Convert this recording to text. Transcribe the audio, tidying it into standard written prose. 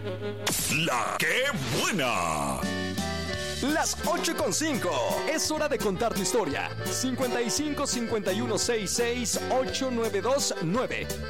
La que buena. Las 8:05. Es hora de contar tu historia. 55 51 66 8929.